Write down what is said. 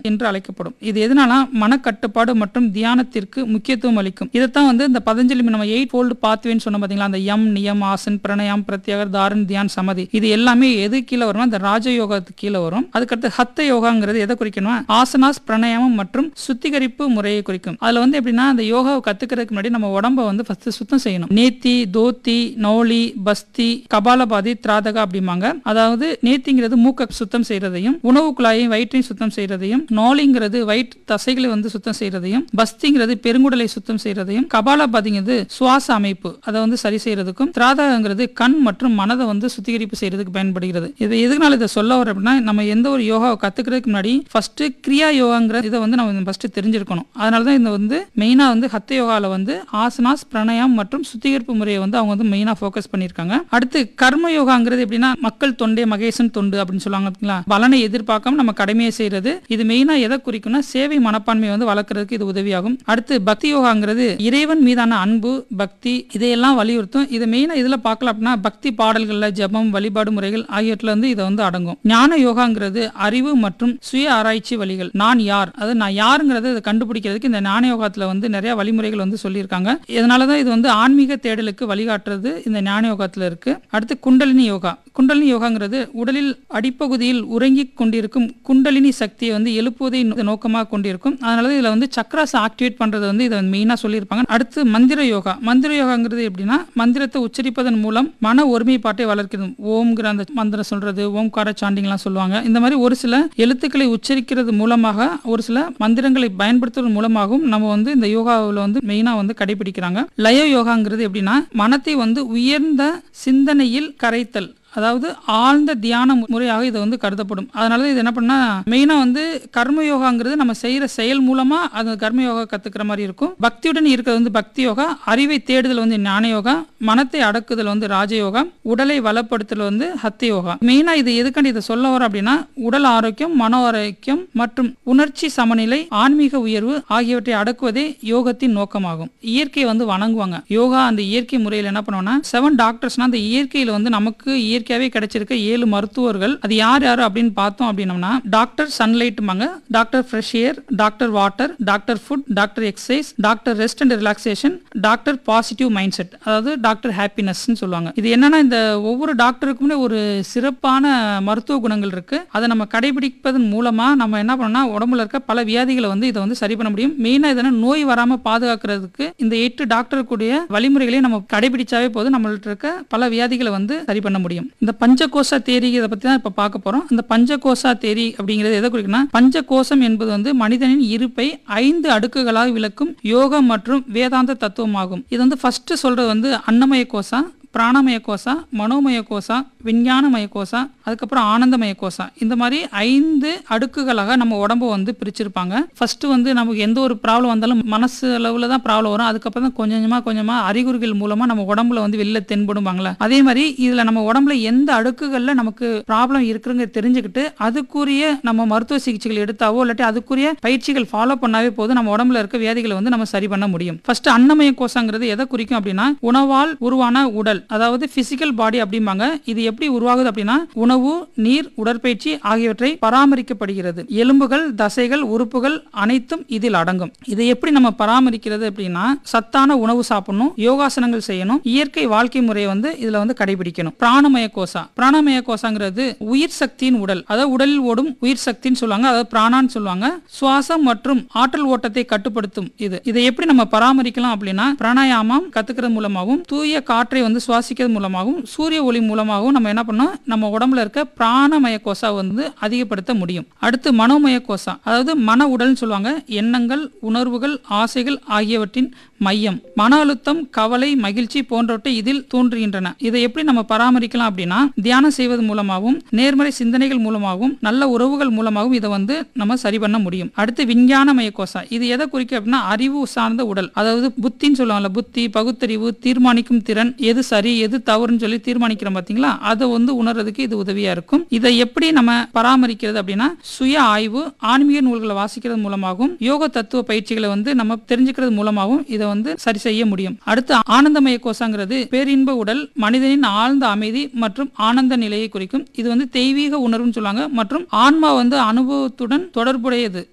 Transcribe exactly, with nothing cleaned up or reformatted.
என்று அழைக்கப்படும். இது எதனால மனக்கட்டுப்பாடு மற்றும் தியானத்திற்கு முக்கியத்துவம் அளிக்கும். இதைத்தான் வந்து இந்த பதஞ்சலி நம்ம எயிட் ஃபோல்டு பாத்வேன்னு சொன்ன பாத்தீங்களா, அந்த யம் நியம் ஆசன் பிரணயம் பிரத்யாகர் தாரண் தியான் சமதி, இது எல்லாமே எது கீழே வரும், அந்த ராஜயோகத்துக்கு கீழே வரும். அதுக்கடுத்து ஹத்த யோகாங்கிறது எதை குறிக்கணும், ஆசனாஸ் பிரணயமம் மற்றும் சுத்திகரிப்பு முறையை குறிக்கும். அதுல வந்து எப்படின்னா அந்த யோகாவை கத்துக்கிறதுக்கு முன்னாடி நம்ம உடம்ப வந்து ஃபர்ஸ்ட் சுத்தம் செய்யணும். நேத்தி தோத்தி நௌலி பஸ்தி கபாலபாதி திராதகா அப்படிம்பாங்க. அதாவது நேத்திங்கிறது மூக்க சுத்தம் செய்யறதையும், உணவு குழாயையும் வயிற்றையும் சுத்தம் செய்யறதையும், நோலிங்கிறது வயிற்று தசைகளை வந்து சுத்தம் செய்யறதையும், பஸ்திங்கிறது பெருங்குடலை சுத்தம் செய்யறதையும், கபாலபாதிங்கிறது சுவாச அமைப்பு அதை வந்து சரி செய்யறதுக்கும், திராதகாங்கிறது கண் மற்றும் மனதை வந்து சுத்திகரிப்பு செய்யறதுக்கு பயன்படுகிறது. இது எதுனால இதை சொல்ல வர அப்படின்னா, நம்ம எந்த ஒரு யோகாவை கத்துக்கிறதுக்கு முன்னாடி ஃபர்ஸ்ட் கிரியா யோகாங்கிற இதை வந்து நம்ம ஃபர்ஸ்ட் தெரிஞ்சிருக்கணும். அதனாலதான் இந்த வந்து மெயினா வந்து ஹத்த யோகால வந்து ஆசனாஸ் பிரணயம் மற்றும் சுத்திகரிப்பு முறையை வந்து அவங்க வந்து மெயினா ஃபோக்கஸ் பண்ணிருக்காங்க. அடுத்து கர்ம யோகாங்கிறது எப்படின்னா, மக்கள் தொண்டே மகேசன் தொண்டு அப்படின்னு சொல்லுவாங்க பார்த்தீங்களா, பலனை எதிர்பார்க்காம நம்ம கடமையை செய்யறது. இது மெயினா எதை குறிக்கும்னா சேவை மனப்பான்மையை வந்து வளர்க்கறதுக்கு இது உதவியாகும். அடுத்து பக்தி யோகாங்கிறது இறைவன் மீதான அன்பு பக்தி இதையெல்லாம் வலியுறுத்தும். இது மெயினா இதுல பார்க்கலாம் அப்படின்னா பக்தி பாடல்கள்ல ஜபம் வழிபாடு முறைகள் ஆகியவற்றில் வந்து இதை வந்து அடங்கும். ஞான யோகாங்கிறது அறிவு மற்றும் சுய ஆராய்ச்சி வழிகள். நான் யார், அது நான் யாருங்கிறத கண்டுபிடிக்கிறதுக்கு இந்த ஞான யோகத்துல வந்து நிறைய வழிமுறைகள் வந்து சொல்லியிருக்காங்க. இதனாலதான் இது வந்து ஆன்மீக தேடலுக்கு வழிகாட்டுறது இந்த ஞான யோகத்துல இருக்கு. அடுத்து குண்டலினி யோகா. குண்டலினி யோகாங்கிறது உடலில் அடிப்பகுதியில் உறங்கி கொண்டிருக்கும் குண்டலினி சக்தியை வந்து எழுப்புவதை நோக்கமாக கொண்டிருக்கும். அதனால இதுல வந்து சக்ராஸ் ஆக்டிவேட் பண்றது வந்து இதை மெயினா சொல்லியிருப்பாங்க. அடுத்து மந்திர யோகா. மந்திர யோகாங்கிறது எப்படின்னா மந்திரத்தை உச்சரிப்பதன் மூலம் மன ஒருமைப்பாட்டை வளர்க்கிறது. ஓம்ங்கிற அந்த மந்திரம் சொல்றது, ஓம்கார சாண்டிங்லாம் சொல்லுவாங்க. இந்த மாதிரி ஒரு சில எழுத்துக்களை உச்சரிக்கிறது மூலமாக, ஒரு சில மந்திரங்களை பயன்படுத்துவதன் மூலமாகவும் நம்ம வந்து இந்த யோகாவில் வந்து மெயினா வந்து கடைபிடிக்கிறாங்க. லய யோகாங்கிறது எப்படின்னா மனத்தை வந்து உயர்ந்த சிந்தனையில் கரைத்தல், அதாவது ஆழ்ந்த தியான முறையாக இது வந்து கருதப்படும். அதனால இது என்ன பண்ணா மெயினா வந்து கர்ம யோகாங்கிறது நம்ம செய்யற செயல் மூலமா அந்த கர்ம யோகா கத்துக்கிற மாதிரி இருக்கும். பக்தியுடன் இருக்கிறது வந்து பக்தி யோகா, அறிவை தேடுதல் வந்து ஞான யோகா, மனத்தை அடக்குதல் வந்து ராஜயோகா, உடலை வளப்படுத்தல் வந்து ஹத்த யோகா. மெயினா இது எதுக்காண்டி இதை சொல்ல வர அப்படின்னா உடல் ஆரோக்கியம் மன ஆரோக்கியம் மற்றும் உணர்ச்சி சமநிலை ஆன்மீக உயர்வு ஆகியவற்றை அடக்குவதே யோகத்தின் நோக்கமாகும். இயற்கையை வந்து வணங்குவாங்க. யோகா அந்த இயற்கை முறையில் என்ன பண்ணுவோம்னா செவன் டாக்டர்ஸ்னா அந்த இயற்கையில வந்து நமக்கு இயற்கை கிடைச்சிருக்க ஏழு மருத்துவர்கள் அது யார் யாரு அப்படின்னு பார்த்தோம் அப்படின்னா doctor sunlight, doctor fresh air, doctor water, doctor food, doctor exercise, doctor rest and relaxation, doctor positive mind set, அதாவது டாக்டர் ஹாப்பினஸ் சொல்லுவாங்க. இது என்னன்னா இந்த ஒவ்வொரு டாக்டருக்குமே ஒரு சிறப்பான மருத்துவ குணங்கள் இருக்கு. அதை நம்ம கடைபிடிப்பதன் மூலமா நம்ம என்ன பண்ணோம்னா உடம்புல இருக்க பல வியாதிகளை வந்து இதை வந்து சரி பண்ண முடியும். மெயினா இதெல்லாம் நோய் வராம பாதுகாக்கிறதுக்கு இந்த எட்டு டாக்டர் கூடிய வழிமுறைகளையும் நம்ம கடைபிடிச்சாவே போதும், நம்மள்ட்ட இருக்க பல வியாதிகளை வந்து சரி பண்ண முடியும். இந்த பஞ்சகோசா தேரி இதை பத்தி தான் இப்ப பார்க்க போறோம். அந்த பஞ்சகோசா தேரி அப்படிங்கிறது எதை குறிக்குன்னா பஞ்சகோசம் என்பது வந்து மனிதனின் இருப்பை ஐந்து அடுக்குகளாக விளக்கும் யோகா மற்றும் வேதாந்த தத்துவமாகும். இது வந்து ஃபர்ஸ்ட் சொல்றது வந்து அன்னமய கோசா, பிராணமய கோசா, மனோமய கோசா, விஞ்ஞானமய கோசா, அதுக்கப்புறம் ஆனந்தமய கோசா. இந்த மாதிரி ஐந்து அடுக்குகளாக நம்ம உடம்பு வந்து பிரிச்சிருப்பாங்க. ஃபர்ஸ்ட் வந்து நமக்கு எந்த ஒரு ப்ராப்ளம் வந்தாலும் மனசு அளவுல தான் ப்ராப்ளம் வரும். அதுக்கப்புறம் தான் கொஞ்சம் கொஞ்சமா கொஞ்சமா அறிகுறிகள் மூலமா நம்ம உடம்புல வந்து வெளில தென்படுவாங்களே. அதே மாதிரி இதுல நம்ம உடம்புல எந்த அடுக்குகள்ல நமக்கு ப்ராப்ளம் இருக்குங்க தெரிஞ்சுக்கிட்டு அதுக்குரிய நம்ம மருத்துவ சிகிச்சைகள் எடுத்தாவோ இல்லாட்டி அதுக்குரிய பயிற்சிகள் ஃபாலோ பண்ணாவே போதும், நம்ம உடம்புல இருக்க வியாதிகளை வந்து நம்ம சரி பண்ண முடியும். ஃபர்ஸ்ட் அன்னமய கோசாங்கிறது எதை குறிக்கும் அப்படின்னா உணவால் உருவான உடல், அதாவது பிசிக்கல் பாடி அப்படிம்பாங்க. இது எப்படி உருவாகுது அப்படின்னா உணவு, நீர், உடற்பயிற்சி ஆகியவற்றை பராமரிக்கப்படுகிறது. எலும்புகள், தசைகள், உறுப்புகள் அனைத்தும் இதில் அடங்கும். இதை எப்படி நம்ம பராமரிக்கிறது அப்படின்னா சத்தான உணவு சாப்பிடணும், யோகாசனங்கள் செய்யணும், இயற்கை வாழ்க்கை முறையை வந்து இதுல வந்து கடைபிடிக்கணும். பிராணமய கோசா. பிராணமய கோசாங்கிறது உயிர் சக்தியின் உடல், அதாவது உடலில் ஓடும் உயிர் சக்தின்னு சொல்லுவாங்க, அதாவது பிராணான்னு சொல்லுவாங்க. சுவாசம் மற்றும் ஆற்றல் ஓட்டத்தை கட்டுப்படுத்தும். இது இதை எப்படி நம்ம பராமரிக்கலாம் அப்படின்னா பிராணாயாமம் கத்துக்கிறது மூலமாகவும் தூய காற்றை வந்து சுவாசிக்கிறது மூலமாகவும் சூரிய ஒளி மூலமாகவும் நம்ம என்ன பண்ணோம் நம்ம உடம்புல இருக்க பிராணமய கோசா வந்து அதிகப்படுத்த முடியும். அடுத்து மனோமய கோசா, அதாவது மன உடல்னு சொல்லுவாங்க. எண்ணங்கள், உணர்வுகள், ஆசைகள் ஆகியவற்றின் மையம். மன அழுத்தம், கவலை, மகிழ்ச்சி போன்றவற்றை இதில் தோன்றுகின்றன. இதை எப்படி நம்ம பராமரிக்கலாம் அப்படின்னா தியானம் செய்வது மூலமாகவும் நேர்மறை சிந்தனைகள் மூலமாகவும் நல்ல உறவுகள் மூலமாகவும் இதை வந்து நம்ம சரி பண்ண முடியும். அடுத்து விஞ்ஞானமய கோசா. இது எதை குறிக்கும் அப்படின்னா அறிவு சார்ந்த உடல், அதாவது புத்தின்னு சொல்லுவாங்கல்ல, புத்தி, பகுத்தறிவு, தீர்மானிக்கும் திறன், எது சரி எது தவறுன்னு சொல்லி தீர்மானிக்கிறோம் பாத்தீங்களா, அதை வந்து உணர்றதுக்கு இது உதவியா இருக்கும். இதை எப்படி நம்ம பராமரிக்கிறது அப்படின்னா சுய ஆய்வு, ஆன்மீக நூல்களை வாசிக்கிறது மூலமாகவும் யோக தத்துவ பயிற்சிகளை வந்து நம்ம தெரிஞ்சுக்கிறது மூலமாகவும் இதை வந்து சரி செய்ய முடியும். அடுத்து ஆனந்தமய கோசாங்கிறது பேரின்ப உடல், மனிதனின் ஆழ்ந்த அமைதி மற்றும் ஆனந்த நிலையை குறிக்கும். இது வந்து தெய்வீக உணர்வுன்னு சொல்லுவாங்க மற்றும் ஆன்மா வந்து அனுபவத்துடன் தொடர்புடையது.